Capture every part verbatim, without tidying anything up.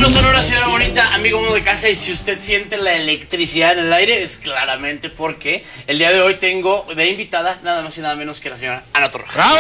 Banda sonora, señora bonita, amigo uno de casa, y si usted siente la electricidad en el aire es claramente porque el día de hoy tengo de invitada nada más y nada menos que la señora Ana Torroja. ¡Bravo!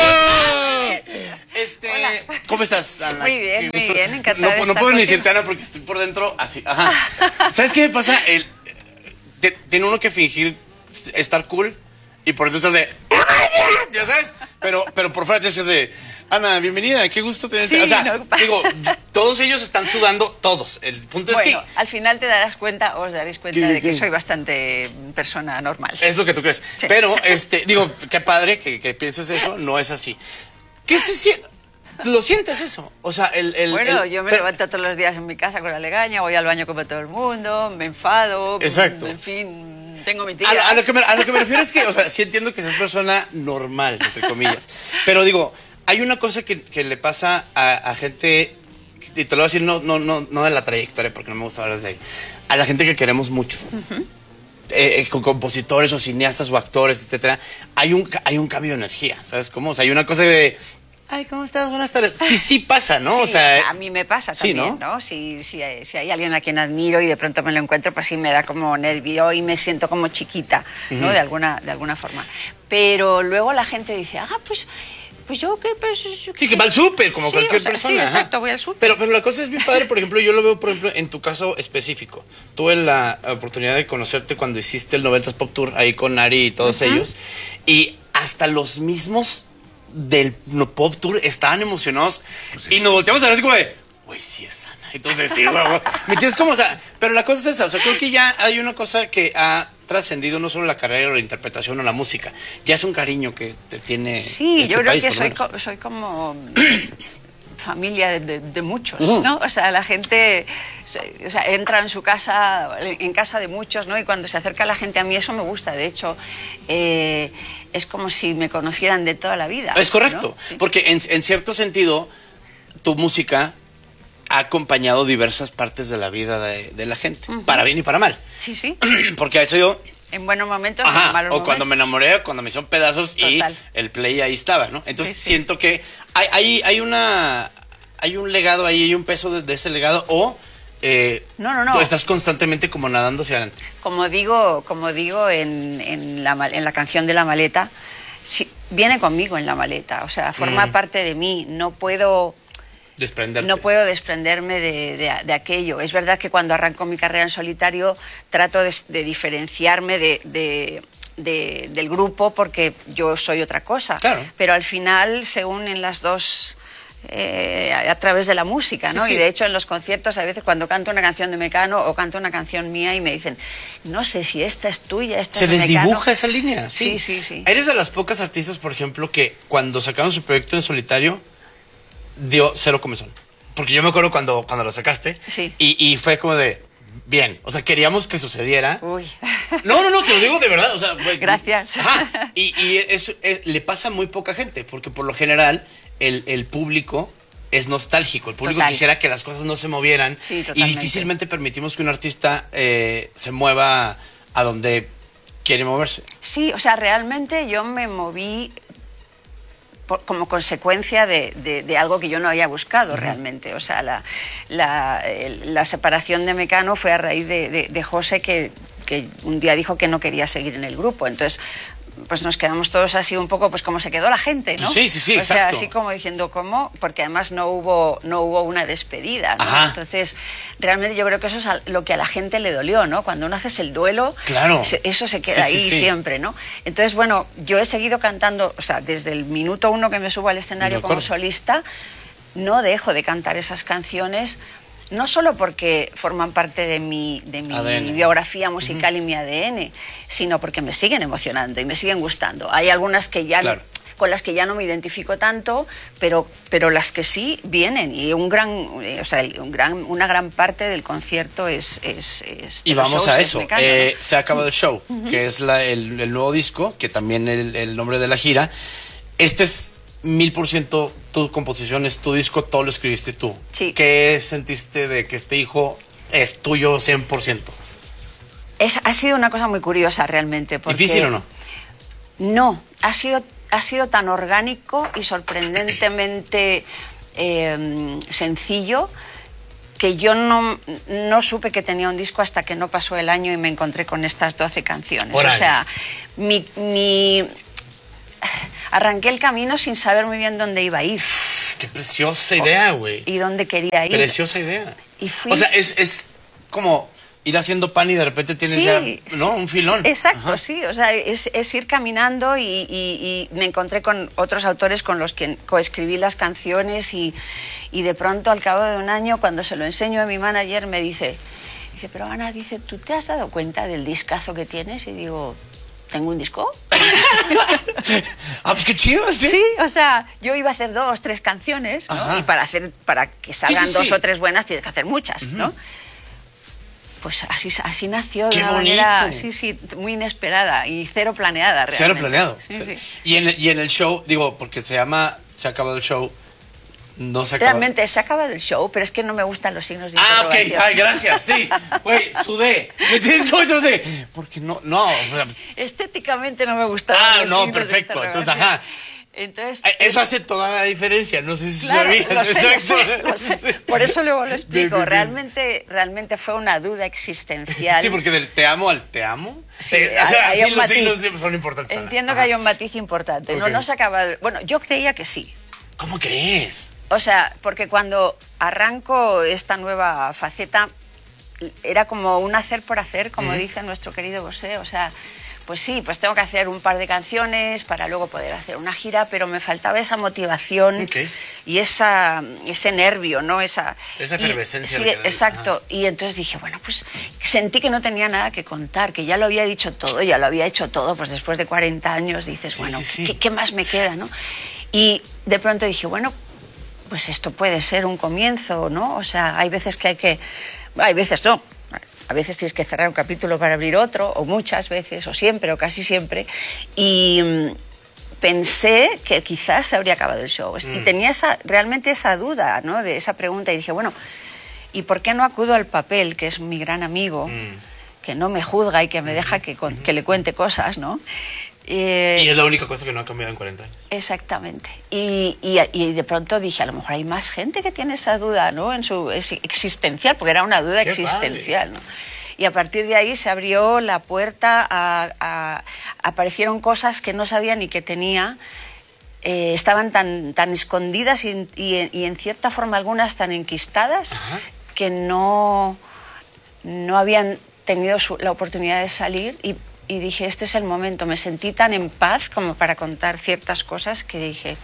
Este, ¿cómo estás, Ana? Muy bien, muy bien, encantada No, de no estar puedo ni contigo. decirte, Ana, porque estoy por dentro así. Ajá. ¿Sabes qué me pasa? El, te- tiene uno que fingir estar cool y por dentro estás de... ¿Ya sabes? Pero, pero por fuera te haces de... Ana, bienvenida, qué gusto tenerte. Sí, o sea, no. digo, todos ellos están sudando, todos. El punto Bueno, es que... al final te darás cuenta, os daréis cuenta ¿Qué, de que qué? soy bastante persona normal. Es lo que tú crees. Sí. Pero, este, digo, qué padre que, que pienses eso, no es así. ¿Qué se siente? ¿Lo sientes eso? O sea, el... el Bueno, el- yo me pero- levanto todos los días en mi casa con la legaña, voy al baño como todo el mundo, me enfado, Exacto. en fin, tengo mi tía. A, lo- a lo que me, a lo que me refiero es que, o sea, sí entiendo que seas persona normal, entre comillas. Pero digo, hay una cosa que, que le pasa a, a gente, y te lo voy a decir, no, no, no, no de la trayectoria, porque no me gusta hablar de ahí, a la gente que queremos mucho. Eh, eh, con compositores o cineastas o actores, etcétera, hay un, ca- hay un cambio de energía, ¿sabes cómo? O sea, hay una cosa de... Ay, ¿cómo estás? Buenas tardes. Sí, sí pasa, ¿no? Sí, o sea, a mí me pasa sí, también, ¿no? ¿no? Si, si, hay- si hay alguien a quien admiro y de pronto me lo encuentro, pues sí me da como nervio y me siento como chiquita, ¿no? De alguna, de alguna forma. Pero luego la gente dice, ah, pues, pues yo qué, pues... yo Sí, qué". que va al súper, como Sí, cualquier o sea, persona. Sí, ajá. exacto, voy al súper. Pero, pero la cosa es bien padre, por ejemplo, yo lo veo, por ejemplo, en tu caso específico. Tuve la oportunidad de conocerte cuando hiciste el noventas Pop Tour, ahí con Ari y todos ellos. Y hasta los mismos del no, Pop Tour estaban emocionados. Y nos volteamos a ver así como de, güey, sí es Ana. Entonces, sí, güey, güey. ¿Me entiendes cómo? O sea, pero la cosa es esa. O sea, creo que ya hay una cosa que ha trascendido no solo la carrera o la interpretación o la música. Ya es un cariño que te tiene Sí, este yo creo país, que por lo soy, menos. co- soy como familia de, de- de muchos, ¿no? O sea, la gente se- o sea, entra en su casa, en casa de muchos, ¿no? Y cuando se acerca la gente a mí, eso me gusta. De hecho, eh, es como si me conocieran de toda la vida. Es correcto, ¿no? Sí. porque en, en cierto sentido, tu música ha acompañado diversas partes de la vida de, de la gente, para bien y para mal. Sí, sí. Porque ha sido... En buenos momentos, Ajá, en malos o cuando momentos. me enamoré, o cuando me hicieron pedazos Total. y el play ahí estaba, ¿no? Entonces Sí, sí. siento que hay, hay, hay una... Hay un legado ahí, hay un peso de, de ese legado, o... eh, No, no, no. tú estás constantemente como nadando hacia adelante. Como digo, como digo en, en, la, ma- en la canción de La Maleta, sí, viene conmigo en la maleta, o sea, forma Mm. parte de mí, no puedo... Desprenderte. No puedo desprenderme de, de- de aquello. Es verdad que cuando arranco mi carrera en solitario trato de, de diferenciarme de, de- de- del grupo porque yo soy otra cosa. Claro. Pero al final se unen las dos eh, a, a través de la música, ¿no? Sí, sí. Y de hecho en los conciertos a veces cuando canto una canción de Mecano o canto una canción mía y me dicen, no sé si esta es tuya, esta Se es de Mecano. desdibuja esa línea, sí. Sí, sí, sí. Eres de las pocas artistas, por ejemplo, que cuando sacaron su proyecto en solitario dio cero comezón. Porque yo me acuerdo cuando, cuando lo sacaste Sí. y, y fue como de, bien, o sea, queríamos que sucediera. Uy. No, no, no, te lo digo de verdad, o sea, güey, Gracias. Ajá, y, y eso es- le pasa a muy poca gente, porque por lo general el, el público es nostálgico, el público Total. quisiera que las cosas no se movieran Sí, y totalmente. difícilmente permitimos que un artista eh, se mueva a donde quiere moverse. Sí, o sea, realmente yo me moví por- como consecuencia de, de- de algo que yo no había buscado realmente. O sea, la, la, el- la separación de Mecano fue a raíz de, de- de José que, que un día dijo que no quería seguir en el grupo. Entonces, pues nos quedamos todos así un poco pues como se quedó la gente, ¿no? Sí, sí, sí, O sea, exacto. así como diciendo cómo, porque además no hubo no hubo una despedida, ¿no? Ajá. Entonces, realmente yo creo que eso es a- lo que a la gente le dolió, ¿no? Cuando uno haces el duelo, Claro. se- eso se queda Sí, sí, ahí sí. siempre, ¿no? Entonces, bueno, yo he seguido cantando, o sea, desde el minuto uno que me subo al escenario De como acuerdo. solista, no dejo de cantar esas canciones, no solo porque forman parte de mi, de mi A D N. biografía musical y mi A D N, sino porque me siguen emocionando y me siguen gustando. Hay algunas que ya Claro. con las que ya no me identifico tanto, pero, pero las que sí vienen y un gran, eh, o sea, el- un gran, una gran parte del concierto es, es, es de Y los vamos shows a es eso. Mecano, ¿no? Eh, se ha acabado el show, que es la- el, el nuevo disco, que también el, el nombre de la gira. Este es mil por ciento tu composición, es tu disco, todo lo escribiste tú. Sí. ¿Qué sentiste de que este hijo es tuyo cien por ciento? Es, ha sido una cosa muy curiosa realmente. Porque ¿Difícil o no? No, ha sido, ha sido tan orgánico y sorprendentemente eh, sencillo que yo no, no supe que tenía un disco hasta que no pasó el año y me encontré con estas doce canciones. Órale. O sea, mi, mi... arranqué el camino sin saber muy bien dónde iba a ir. Qué preciosa idea, güey. Y dónde quería ir. Preciosa idea. Y fui... O sea, es, es como ir haciendo pan y de repente tienes sí, ya, ¿no? Un filón. Exacto, Ajá. sí. O sea, es, es ir caminando y, y, y me encontré con otros autores con los que coescribí las canciones y, y de pronto al cabo de un año, cuando se lo enseño a mi manager, me dice, dice, pero Ana, dice, ¿tú te has dado cuenta del discazo que tienes? Y digo, ¿tengo un disco? Ah, pues qué chido, ¿sí? Sí, o sea, yo iba a hacer dos, tres canciones, ¿no? Ajá. Y para hacer, para que salgan Sí, sí, dos sí. o tres buenas tienes que hacer muchas, ¿no? Pues así, así nació de ¡Qué una bonito! manera, sí, sí, muy inesperada y cero planeada, realmente. Cero planeado. Sí, sí. Y, en el, y en el show, digo, porque se llama Se ha acabado el show, no se ha acabado. Realmente se ha acabado el show, pero es que no me gustan los signos de Ah, ok, interrogación. ay, gracias, sí. Güey, sudé. ¿Me entiendes cómo entonces? Porque no, no. o sea, Estéticamente no me gustan Ah, los no, signos de perfecto. Entonces, interrogación. ajá. Entonces, Eso hace toda la diferencia, no sé si claro, sabías. lo sé, lo Exacto. sé, lo sé. Sí. Por eso luego lo Bien, explico. bien, bien. Realmente, realmente fue una duda existencial. Sí, porque del te amo al te amo. Sí, eh, o sea, hay- hay sí, un los matiz. signos siempre son importantes. Ana. Entiendo que Ajá. hay un matiz importante. No, Ok. no se acaba. Bueno, yo creía que sí. ¿Cómo crees? O sea, porque cuando arranco esta nueva faceta, era como un hacer por hacer, como Ujú. dice nuestro querido Bosé. O sea, pues sí, pues tengo que hacer un par de canciones para luego poder hacer una gira, pero me faltaba esa motivación Ok. y esa, ese nervio, ¿no? Esa, Esa y- efervescencia sí, de que- exacto. Y entonces dije, bueno, pues sentí que no tenía nada que contar, que ya lo había dicho todo, ya lo había hecho todo, pues después de cuarenta años dices, Sí, bueno, sí, sí. ¿qué, qué más me queda, no? Y de pronto dije, bueno, pues esto puede ser un comienzo, ¿no? O sea, hay veces que hay que... Hay veces no. A veces tienes que cerrar un capítulo para abrir otro, o muchas veces, o siempre, o casi siempre. Y mm, pensé que quizás se habría acabado el show. Y Mm. tenía esa, realmente esa duda, ¿no? De esa pregunta. Y dije, bueno, ¿y por qué no acudo al papel, que es mi gran amigo, Mm. que no me juzga y que me deja que, con- que le cuente cosas, ¿no? Eh, Y es la única cosa que no ha cambiado en cuarenta años. Exactamente. Y, y, y de pronto dije, a lo mejor hay más gente que tiene esa duda, ¿no? En su es- existencial, porque era una duda Qué existencial, ¿no? Y a partir de ahí se abrió la puerta a, a- aparecieron cosas que no sabía ni que tenía. Eh, estaban tan, tan escondidas y, y- y en cierta forma algunas tan enquistadas Ajá. que no, no habían tenido su- la oportunidad de salir y, y dije, este es el momento. Me sentí tan en paz como para contar ciertas cosas que dije,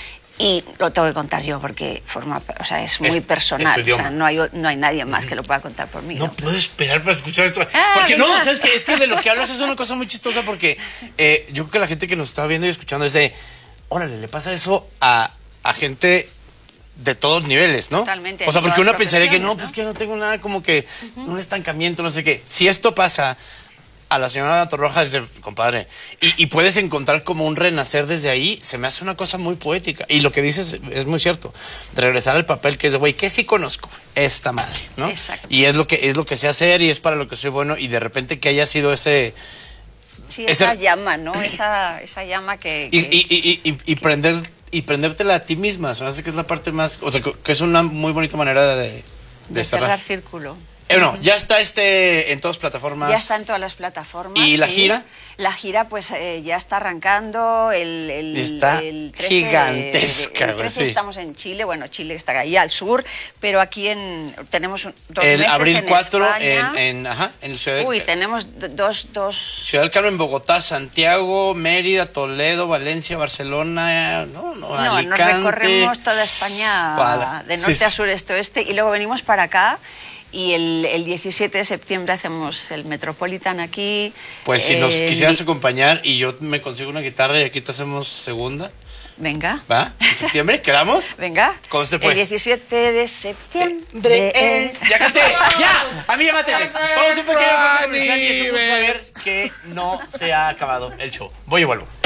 y lo tengo que contar yo porque forma, o sea, es muy Es- personal. es tu O idioma. sea, no hay, o- no hay nadie más que lo pueda contar por mí. No ¿no? puedo esperar para escuchar esto. Ah, Porque no, venga. ¿sabes qué? Es que de lo que hablas es una cosa muy chistosa porque eh, yo creo que la gente que nos está viendo y escuchando es de, órale, le pasa eso a, a gente de todos niveles, ¿no? Totalmente, O sea, en porque todas uno pensaría que no, profesiones, pues que no tengo nada como que un estancamiento, no sé qué. Si esto pasa a la señora Torroja desde, compadre, y, y puedes encontrar como un renacer desde ahí, se me hace una cosa muy poética. Y lo que dices es muy cierto. De regresar al papel que es de, güey, ¿qué sí conozco? Esta madre, ¿no? Exacto. Y es lo que es lo que sé hacer y es para lo que soy bueno y de repente que haya sido ese... Sí, ese- esa llama, ¿no? Esa, esa llama que... Y, que- y, y, y, y prender y prendértela a ti misma, se me hace que es la parte más... O sea, que es una muy bonita manera de, de, de cerrar. cerrar círculo. Eh, no, ya está este en todas plataformas. Ya está en todas las plataformas. ¿Y la sí. gira? La gira, pues eh, ya está arrancando. El, el, Está el trece de- gigantesca, el güey, trece sí. estamos en Chile. Bueno, Chile está ahí al sur, pero aquí en tenemos un- dos El meses abril en cuatro España. en, en, ajá, en Ciudad del, Uy, tenemos do- dos, dos. Ciudad del Carmen, Bogotá, Santiago, Mérida, Toledo, Valencia, Barcelona, no, no, No, Alicante. nos recorremos toda España Guada. de Sí, norte sí. a sur, este, oeste, y luego venimos para acá. Y el, el diecisiete de septiembre hacemos el Metropolitan aquí. Pues si nos El- quisieras acompañar y yo me consigo una guitarra y aquí te hacemos segunda, Venga. ¿va? ¿En septiembre? ¿Quedamos? Venga. Conste, pues. El diecisiete de septiembre Andre es... es... ¡Ya canté! ¡Ya! A mí ya mate. Vamos a un pequeño corte comercial y eso vamos a ver que no se ha acabado el show. Voy y vuelvo.